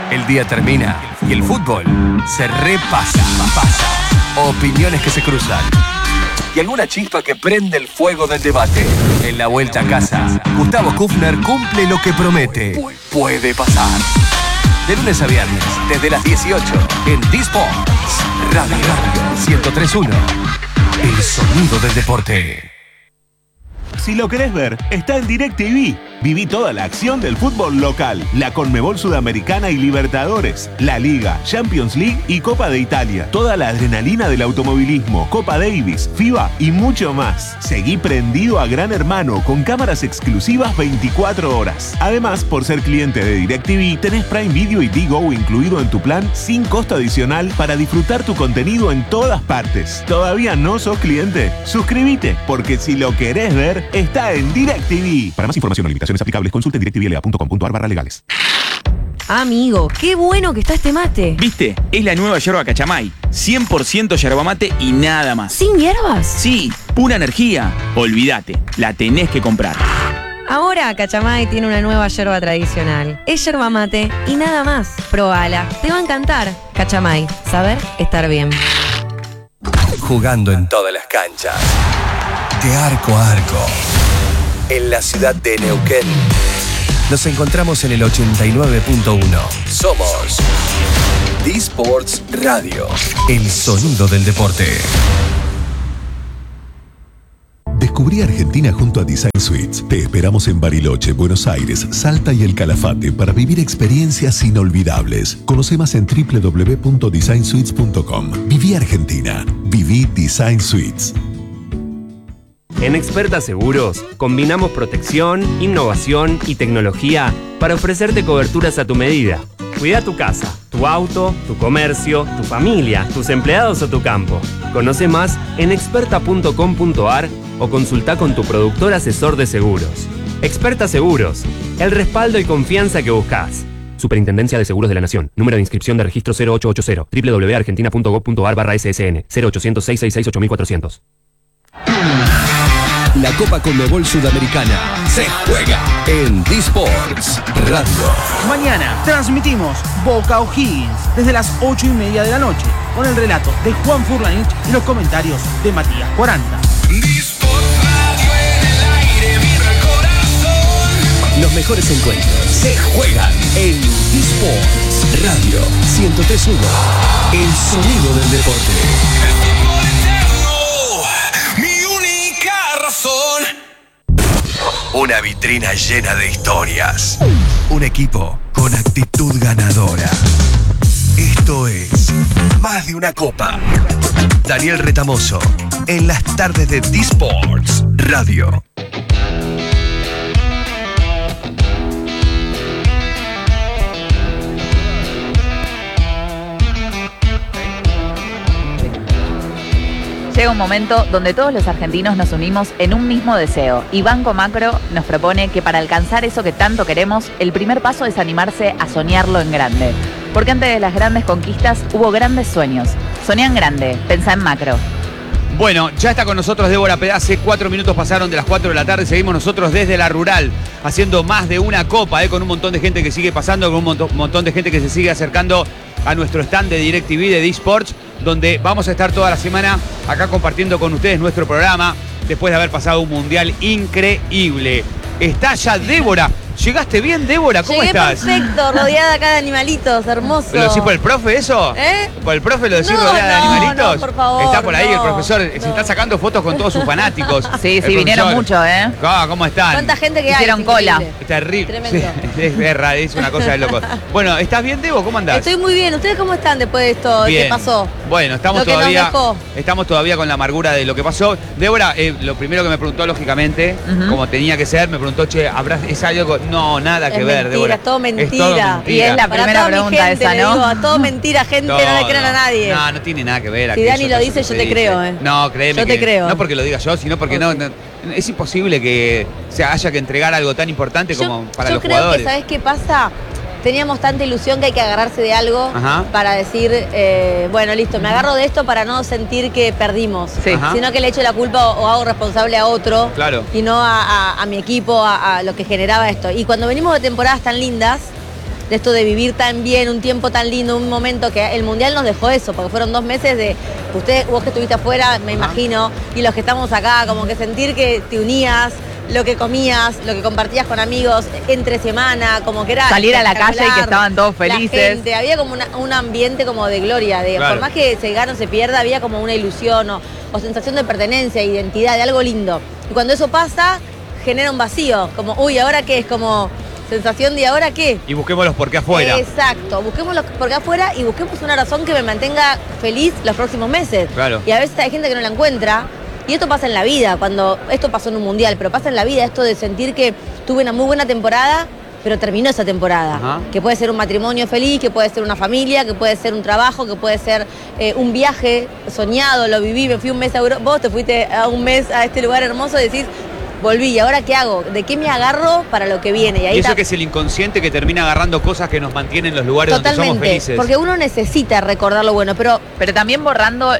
El día termina y el fútbol se repasa. Opiniones que se cruzan y alguna chispa que prende el fuego del debate. En la vuelta a casa, Gustavo Kufner cumple lo que promete. Puede pasar. De lunes a viernes, desde las 18, en D-Sports Radio 103.1. El sonido del deporte. Si lo querés ver, está en DirecTV. Viví toda la acción del fútbol local, la Conmebol Sudamericana y Libertadores, la Liga, Champions League y Copa de Italia. Toda la adrenalina del automovilismo, Copa Davis, FIBA y mucho más. Seguí prendido a Gran Hermano con cámaras exclusivas 24 horas. Además, por ser cliente de DirecTV, tenés Prime Video y Digo incluido en tu plan sin costo adicional para disfrutar tu contenido en todas partes. ¿Todavía no sos cliente? Suscríbete, porque si lo querés ver, está en DirecTV. Para más información o limitaciones aplicables, consulte en directivla.com.ar/legales. Amigo, qué bueno que está este mate. ¿Viste? Es la nueva yerba Cachamay. 100% yerba mate y nada más. ¿Sin hierbas? Sí, pura energía. Olvídate, la tenés que comprar. Ahora Cachamay tiene una nueva yerba tradicional. Es yerba mate y nada más. Probala, te va a encantar. Cachamay, saber estar bien. Jugando en todas las canchas, de arco a arco, en la ciudad de Neuquén. Nos encontramos en el 89.1. Somos D-Sports Radio, el sonido del deporte. Descubrí Argentina junto a Design Suites. Te esperamos en Bariloche, Buenos Aires, Salta y El Calafate para vivir experiencias inolvidables. Conoce más en www.designsuites.com. Viví Argentina. Viví Design Suites. En Experta Seguros, combinamos protección, innovación y tecnología para ofrecerte coberturas a tu medida. Cuida tu casa, tu auto, tu comercio, tu familia, tus empleados o tu campo. Conoce más en experta.com.ar o consulta con tu productor asesor de seguros. Experta Seguros, el respaldo y confianza que buscas. Superintendencia de Seguros de la Nación. Número de inscripción de registro 0880. www.argentina.gov.ar/SSN. 0800-666-8400. La Copa Conmebol Sudamericana se juega en D-Sports Radio. Mañana transmitimos Boca O'Higgins desde las 8:30 de la noche con el relato de Juan Furlanich y los comentarios de Matías 40. D-Sports Radio en el aire, vibra el corazón. Los mejores encuentros se juegan en D-Sports Radio 103.1. El sonido del deporte. Una vitrina llena de historias. Un equipo con actitud ganadora. Esto es Más de una Copa. Daniel Retamoso, en las tardes de D-Sports Radio. Llega un momento donde todos los argentinos nos unimos en un mismo deseo y Banco Macro nos propone que para alcanzar eso que tanto queremos, el primer paso es animarse a soñarlo en grande. Porque antes de las grandes conquistas hubo grandes sueños. Soñá en grande, pensá en macro. Bueno, ya está con nosotros Débora Pedace. 4 minutos pasaron de las 4 de la tarde. Seguimos nosotros desde la rural, haciendo Más de una Copa, con un montón de gente que sigue pasando, con un montón de gente que se sigue acercando a nuestro stand de DirecTV de D-Sports, donde vamos a estar toda la semana acá compartiendo con ustedes nuestro programa, después de haber pasado un mundial increíble. Está ya Débora. ¿Llegaste bien, Débora? ¿Cómo estás? Perfecto, rodeada acá de animalitos, hermoso. ¿Lo decís por el profe eso? ¿Por el profe lo decís rodeada de animalitos? No, por favor, está por ahí el profesor, no. se está sacando fotos con todos sus fanáticos. Sí, vinieron muchos, ¿Cómo están? ¿Cuánta gente que hicieron hay? cola. Es terrible. Tremendo. Sí, es una cosa de loco. Bueno, ¿estás bien, Debo? ¿Cómo andás? Estoy muy bien. ¿Ustedes cómo están después de esto Bien. que pasó? Bueno, estamos todavía con la amargura de lo que pasó. Débora, lo primero que me preguntó, lógicamente, como tenía que ser, me preguntó, che, ¿es algo? No, nada que ver, mentira, Débora. Es todo mentira. Es todo mentira. Y es la primera pregunta gente, esa, ¿no? Digo, todo mentira, gente, no le crean a nadie. No tiene nada que ver. Si Dani lo dice, yo te creo, No, créeme. Yo te creo. No porque lo diga yo, sino porque no, es imposible que se haya que entregar algo tan importante como para los jugadores. Yo creo que, ¿sabés qué pasa? Teníamos tanta ilusión que hay que agarrarse de algo para decir, bueno, listo, me agarro de esto para no sentir que perdimos, sino que le echo la culpa o hago responsable a otro, y no a mi equipo, a lo que generaba esto. Y cuando venimos de temporadas tan lindas, de esto de vivir tan bien, un tiempo tan lindo, un momento que el Mundial nos dejó eso, porque fueron 2 meses de vos que estuviste afuera, me imagino, y los que estamos acá, como que sentir que te unías, lo que comías, lo que compartías con amigos entre semana, como que era salir a la calle y que estaban todos felices. La gente, había como un ambiente como de gloria, Claro. por más que se gane o se pierda, había como una ilusión o sensación de pertenencia, identidad, de algo lindo. Y cuando eso pasa, genera un vacío, como, uy, ¿ahora qué? Es como sensación de ¿ahora qué? Y busquémoslos por qué afuera. Exacto, busquémoslo por qué afuera y busquemos una razón que me mantenga feliz los próximos meses. Claro. Y a veces hay gente que no la encuentra. Y esto pasa en la vida, esto pasó en un mundial, pero pasa en la vida esto de sentir que tuve una muy buena temporada, pero terminó esa temporada. Ajá. Que puede ser un matrimonio feliz, que puede ser una familia, que puede ser un trabajo, que puede ser un viaje soñado, lo viví, me fui un mes a Europa, vos te fuiste a un mes a este lugar hermoso y decís, volví, ¿y ahora qué hago? ¿De qué me agarro para lo que viene? Y ahí eso que es el inconsciente que termina agarrando cosas que nos mantienen en los lugares donde somos totalmente, felices. porque uno necesita recordar lo bueno, pero también borrando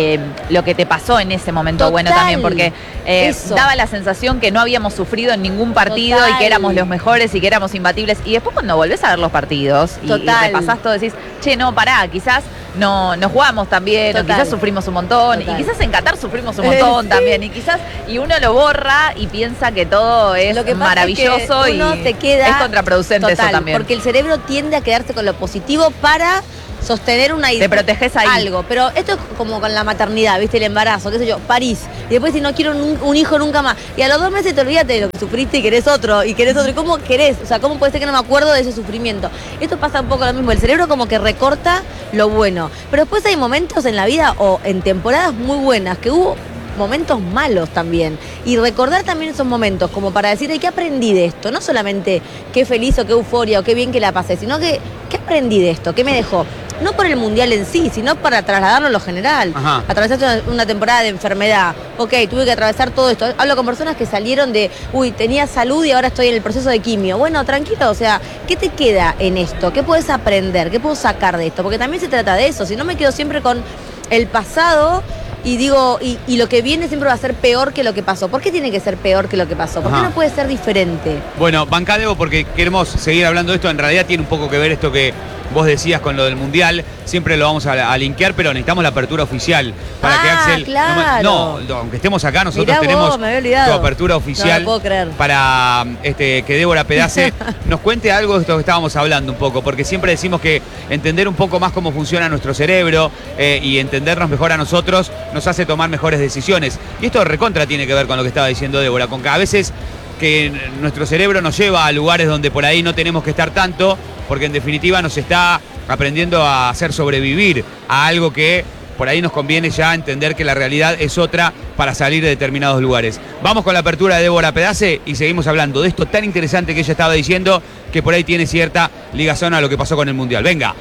lo que te pasó en ese momento Total. bueno también, porque Eso. daba la sensación que no habíamos sufrido en ningún partido Total. y que éramos los mejores y que éramos imbatibles. Y después cuando volvés a ver los partidos y Total. repasás todo, decís, che, no, pará, quizás no jugamos tan bien, o Total. quizás sufrimos un montón, Total. y quizás en Qatar sufrimos un montón Sí. también, y uno lo borra y piensa que todo es lo que pasa maravilloso es que uno y te queda es contraproducente total, eso también. porque el cerebro tiende a quedarse con lo positivo para sostener una idea. Te proteges ahí. Algo, pero esto es como con la maternidad, ¿viste? El embarazo, qué sé yo, París. Y después si no quiero un hijo nunca más. Y a los 2 meses te olvidaste de lo que sufriste y querés otro, y querés otro. ¿Y cómo querés? O sea, ¿cómo puede ser que no me acuerdo de ese sufrimiento? Esto pasa un poco lo mismo. El cerebro como que recorta lo bueno. Pero después hay momentos en la vida o en temporadas muy buenas que hubo momentos malos también. Y recordar también esos momentos como para decir, ¿qué aprendí de esto? No solamente qué feliz o qué euforia o qué bien que la pasé, sino que, ¿qué aprendí de esto? ¿Qué me dejó? No por el mundial en sí, sino para trasladarlo a lo general. Ajá. Atravesaste una temporada de enfermedad. Ok, tuve que atravesar todo esto. Hablo con personas que salieron de, tenía salud y ahora estoy en el proceso de quimio. Bueno, tranquilo, o sea, ¿qué te queda en esto? ¿Qué puedes aprender? ¿Qué puedo sacar de esto? Porque también se trata de eso. Si no me quedo siempre con el pasado y digo, y lo que viene siempre va a ser peor que lo que pasó. ¿Por qué tiene que ser peor que lo que pasó? ¿Por qué Ajá. no puede ser diferente? Bueno, banca Debo, porque queremos seguir hablando de esto. En realidad tiene un poco que ver esto que vos decías con lo del Mundial. Siempre lo vamos a linkear, pero necesitamos la apertura oficial para que Axel... claro. No, aunque estemos acá, nosotros Mirá tenemos vos, me había olvidado. tu apertura No oficial lo puedo creer. para que Débora Pedace nos cuente algo de esto que estábamos hablando un poco, porque siempre decimos que entender un poco más cómo funciona nuestro cerebro y entendernos mejor a nosotros nos hace tomar mejores decisiones. Y esto recontra tiene que ver con lo que estaba diciendo Débora, con que a veces que nuestro cerebro nos lleva a lugares donde por ahí no tenemos que estar tanto, porque en definitiva nos está aprendiendo a hacer sobrevivir a algo que por ahí nos conviene ya entender que la realidad es otra para salir de determinados lugares. Vamos con la apertura de Débora Pedace y seguimos hablando de esto tan interesante que ella estaba diciendo, que por ahí tiene cierta ligación a lo que pasó con el Mundial. Venga.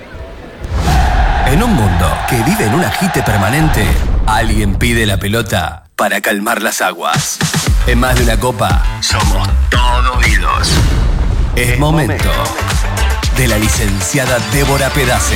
En un mundo que vive en un agite permanente, alguien pide la pelota para calmar las aguas. En Más de una Copa, somos todo oídos. Es momento de la licenciada Débora Pedace.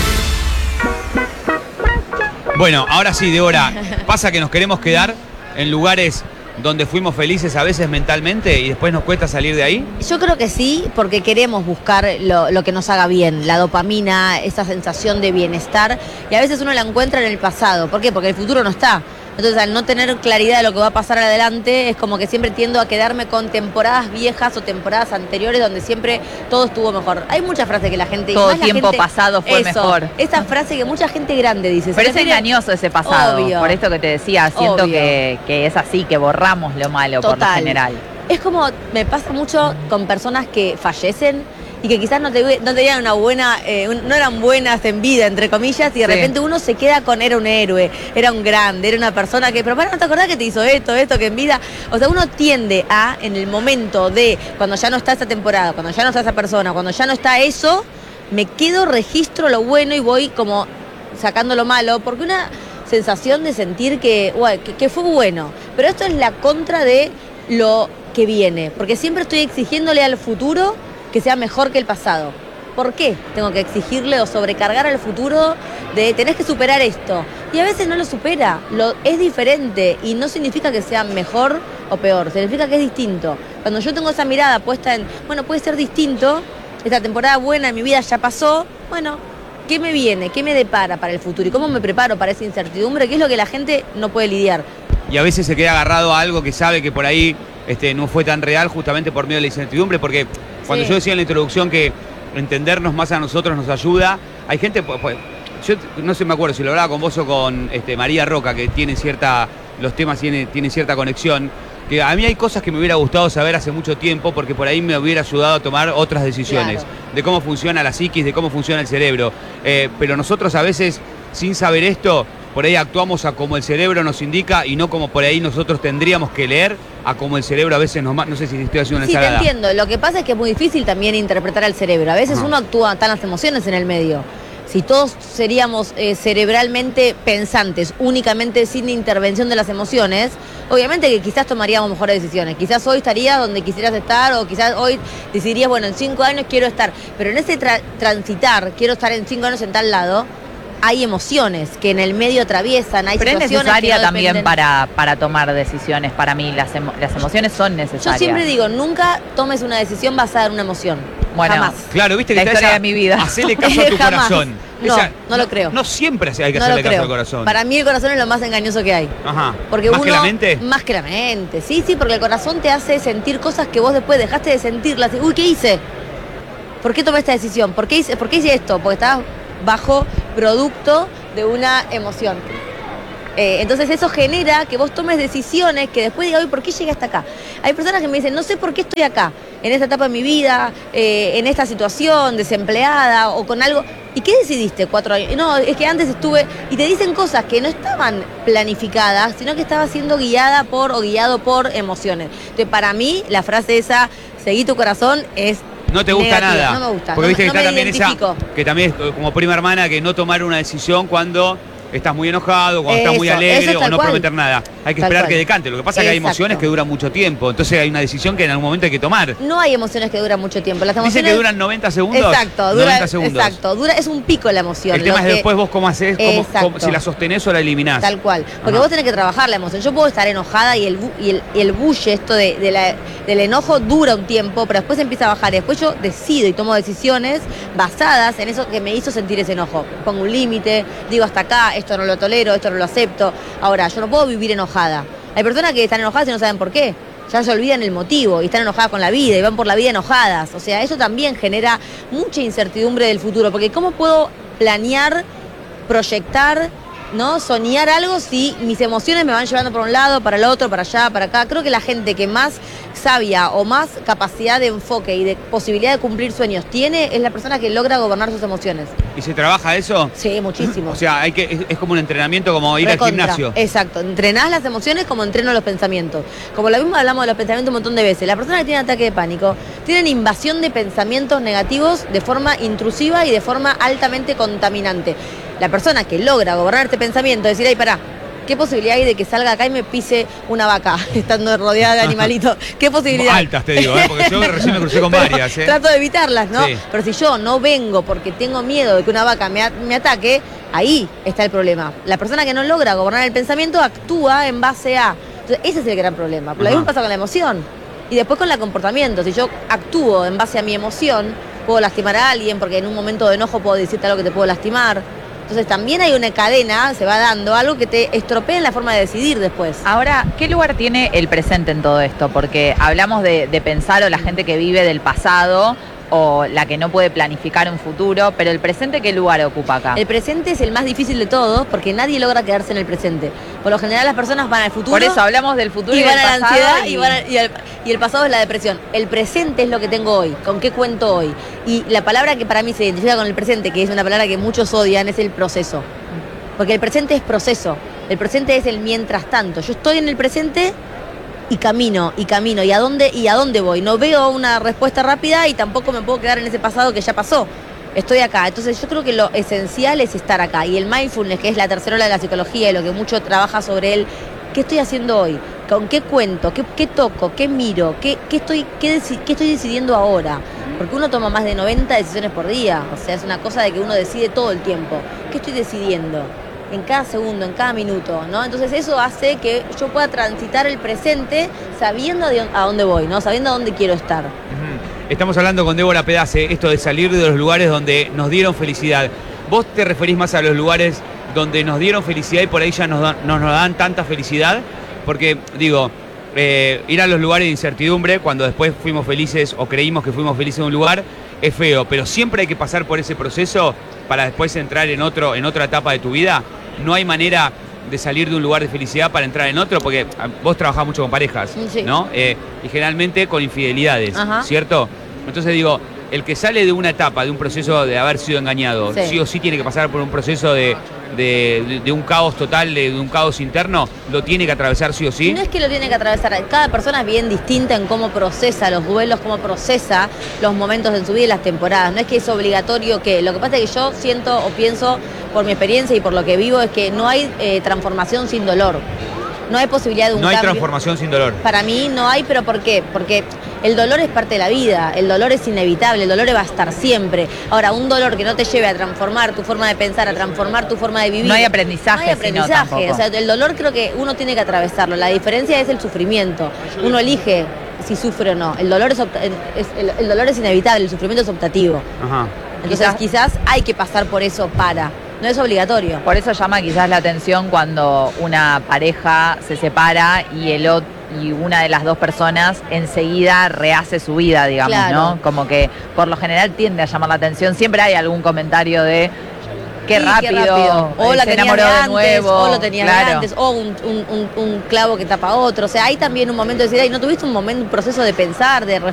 Bueno, ahora sí, Débora, pasa que nos queremos quedar en lugares donde fuimos felices a veces mentalmente y después nos cuesta salir de ahí. Yo creo que sí, porque queremos buscar lo que nos haga bien, la dopamina, esa sensación de bienestar, y a veces uno la encuentra en el pasado. ¿Por qué? Porque el futuro no está. Entonces, al no tener claridad de lo que va a pasar adelante, es como que siempre tiendo a quedarme con temporadas viejas o temporadas anteriores donde siempre todo estuvo mejor. Hay muchas frases que la gente... Todo más la tiempo gente- pasado fue eso, mejor. Esa frase que mucha gente grande dice. Pero se es refiere- engañoso ese pasado. Obvio. Por esto que te decía, siento Obvio. que es así, que borramos lo malo por lo Total. general. Es como, me pasa mucho con personas que fallecen y que quizás no tenían una buena, no eran buenas en vida, entre comillas, y de Sí. repente uno se queda con, era un héroe, era un grande, era una persona que, pero para, ¿no te acordás que te hizo esto, que en vida? O sea, uno tiende a, en el momento de, cuando ya no está esa temporada, cuando ya no está esa persona, cuando ya no está eso, me quedo, registro lo bueno y voy como sacando lo malo, porque una sensación de sentir que fue bueno. Pero esto es la contra de lo que viene, porque siempre estoy exigiéndole al futuro que sea mejor que el pasado. ¿Por qué tengo que exigirle o sobrecargar al futuro de tenés que superar esto? Y a veces no lo supera, es diferente y no significa que sea mejor o peor, significa que es distinto. Cuando yo tengo esa mirada puesta en, bueno, puede ser distinto, esta temporada buena en mi vida ya pasó, bueno, ¿qué me viene? ¿Qué me depara para el futuro? ¿Y cómo me preparo para esa incertidumbre? ¿Qué es lo que la gente no puede lidiar? Y a veces se queda agarrado a algo que sabe que por ahí no fue tan real justamente por medio de la incertidumbre, porque cuando yo decía en la introducción que entendernos más a nosotros nos ayuda, hay gente, pues, yo no sé, me acuerdo si lo hablaba con vos o con María Roca, que tiene los temas tienen cierta conexión, que a mí hay cosas que me hubiera gustado saber hace mucho tiempo porque por ahí me hubiera ayudado a tomar otras decisiones, de cómo funciona la psiquis, de cómo funciona el cerebro, pero nosotros a veces, sin saber esto, por ahí actuamos a como el cerebro nos indica y no como por ahí nosotros tendríamos que leer a como el cerebro a veces nos... No sé si estoy haciendo una ensalada. Sí, te entiendo. Lo que pasa es que es muy difícil también interpretar al cerebro. A veces uno actúa, están las emociones en el medio. Si todos seríamos cerebralmente pensantes, únicamente sin intervención de las emociones, obviamente que quizás tomaríamos mejores decisiones. Quizás hoy estarías donde quisieras estar o quizás hoy decidirías, bueno, en 5 años quiero estar. Pero en ese transitar, quiero estar en 5 años en tal lado, hay emociones que en el medio atraviesan, hay situaciones situaciones es necesaria que no también para tomar decisiones. Para mí las emociones son necesarias. Yo siempre digo, nunca tomes una decisión basada en una emoción. Bueno, jamás. Claro, viste que la historia de mi vida. Hacele caso a tu corazón. No lo creo. No siempre hay que hacerle caso al corazón. Para mí el corazón es lo más engañoso que hay. Ajá. Porque ¿Más que la mente? Más que la mente. Sí, porque el corazón te hace sentir cosas que vos después dejaste de sentirlas. Uy, ¿qué hice? ¿Por qué tomé esta decisión? ¿Por qué hice esto? Porque estabas bajo producto de una emoción. Entonces eso genera que vos tomes decisiones que después digas, ¿por qué llegué hasta acá? Hay personas que me dicen, no sé por qué estoy acá, en esta etapa de mi vida, en esta situación, desempleada o con algo. ¿Y qué decidiste 4 años? No, es que antes estuve... Y te dicen cosas que no estaban planificadas, sino que estaba siendo guiado por emociones. Entonces, para mí, la frase esa, seguí tu corazón, es... No te gusta negativa. nada. No me gusta. Porque viste que no está me también identifico. esa, que también es como prima hermana, que no tomar una decisión cuando estás muy enojado, cuando estás muy alegre o no prometer nada. Hay que esperar que decante. Lo que pasa es que hay emociones que duran mucho tiempo. Entonces hay una decisión que en algún momento hay que tomar. No hay emociones que duran mucho tiempo. Las emociones... Dicen que duran 90 segundos. Exacto, 90 segundos. Exacto. Es un pico la emoción. El tema es después vos cómo haces, si la sostenés o la eliminás. Tal cual. Porque vos tenés que trabajar la emoción. Yo puedo estar enojada y el bulle, esto del enojo dura un tiempo, pero después empieza a bajar. Y después yo decido y tomo decisiones basadas en eso que me hizo sentir ese enojo. Pongo un límite, digo hasta acá, esto no lo tolero, esto no lo acepto. Ahora, yo no puedo vivir enojada. Hay personas que están enojadas y no saben por qué. Ya se olvidan el motivo y están enojadas con la vida y van por la vida enojadas. O sea, eso también genera mucha incertidumbre del futuro. Porque ¿cómo puedo planear, proyectar, ¿no? Soñar algo si mis emociones me van llevando por un lado, para el otro, para allá, para acá? Creo que la gente que más sabia o más capacidad de enfoque y de posibilidad de cumplir sueños tiene es la persona que logra gobernar sus emociones. ¿Y se trabaja eso? Sí, muchísimo. O sea, es como un entrenamiento, como ir al gimnasio. Exacto, entrenás las emociones como entreno los pensamientos. Como lo mismo hablamos de los pensamientos un montón de veces. Las personas que tienen ataque de pánico tienen invasión de pensamientos negativos de forma intrusiva y de forma altamente contaminante. La persona que logra gobernar este pensamiento, decir, ay, pará, ¿qué posibilidad hay de que salga acá y me pise una vaca estando rodeada de animalitos? ¿Qué posibilidad? Altas, te digo, porque yo recién me crucé con varias. Trato de evitarlas, ¿no? Sí. Pero si yo no vengo porque tengo miedo de que una vaca me ataque, ahí está el problema. La persona que no logra gobernar el pensamiento actúa en base a... Entonces, ese es el gran problema. Lo mismo pasa con la emoción. Y después con el comportamiento. Si yo actúo en base a mi emoción, puedo lastimar a alguien, porque en un momento de enojo puedo decirte algo que te puedo lastimar. Entonces también hay una cadena, se va dando algo que te estropea en la forma de decidir después. Ahora, ¿qué lugar tiene el presente en todo esto? Porque hablamos de pensar o la gente que vive del pasado o la que no puede planificar un futuro, pero el presente, ¿qué lugar ocupa acá? El presente es el más difícil de todos porque nadie logra quedarse en el presente. Por lo general las personas van al futuro. Por eso hablamos del futuro y van del a la pasado ansiedad y el pasado es la depresión. El presente es lo que tengo hoy, con qué cuento hoy. Y la palabra que para mí se identifica con el presente, que es una palabra que muchos odian, es el proceso. Porque el presente es proceso. El presente es el mientras tanto. Yo estoy en el presente y camino. ¿Y a dónde voy? No veo una respuesta rápida y tampoco me puedo quedar en ese pasado que ya pasó. Estoy acá. Entonces yo creo que lo esencial es estar acá. Y el mindfulness, que es la tercera ola de la psicología y lo que mucho trabaja sobre él, ¿qué estoy haciendo hoy? ¿Con qué cuento? ¿Qué toco? ¿Qué miro? ¿Qué estoy decidiendo ahora? Porque uno toma más de 90 decisiones por día. O sea, es una cosa de que uno decide todo el tiempo. ¿Qué estoy decidiendo? En cada segundo, en cada minuto, ¿no? Entonces eso hace que yo pueda transitar el presente sabiendo a dónde voy, ¿no? Sabiendo a dónde quiero estar. Estamos hablando con Débora Pedace, esto de salir de los lugares donde nos dieron felicidad. ¿Vos te referís más a los lugares donde nos dieron felicidad y por ahí ya nos dan tanta felicidad? Porque, digo, ir a los lugares de incertidumbre, cuando después fuimos felices o creímos que fuimos felices en un lugar, es feo, pero siempre hay que pasar por ese proceso para después entrar en otra etapa de tu vida. No hay manera de salir de un lugar de felicidad para entrar en otro, porque vos trabajás mucho con parejas, sí, ¿no? Y generalmente con infidelidades, ajá, ¿cierto? Entonces digo, el que sale de una etapa, de un proceso de haber sido engañado, sí o sí tiene que pasar por un proceso de un caos total, de un caos interno, lo tiene que atravesar sí o sí. No es que lo tiene que atravesar, cada persona es bien distinta en cómo procesa los duelos, cómo procesa los momentos en su vida y las temporadas. No es que es obligatorio que, lo que pasa es que yo siento o pienso por mi experiencia y por lo que vivo es que no hay transformación sin dolor. No hay posibilidad de un cambio. No hay transformación sin dolor. Para mí no hay, pero ¿por qué? Porque el dolor es parte de la vida, el dolor es inevitable, el dolor va a estar siempre. Ahora, un dolor que no te lleve a transformar tu forma de pensar, a transformar tu forma de vivir. No hay aprendizaje. No hay aprendizaje. O sea, el dolor creo que uno tiene que atravesarlo. La diferencia es el sufrimiento. Uno elige si sufre o no. El dolor es inevitable, el sufrimiento es optativo. Ajá. Entonces quizás hay que pasar por eso para. No es obligatorio. Por eso llama quizás la atención cuando una pareja se separa y una de las dos personas enseguida rehace su vida, digamos, claro, ¿no? Como que por lo general tiende a llamar la atención. Siempre hay algún comentario de qué rápido, o la se enamoró de nuevo, o lo tenía de antes, o un clavo que tapa otro. O sea, hay también un momento de decir, ay, no tuviste un proceso de pensar, de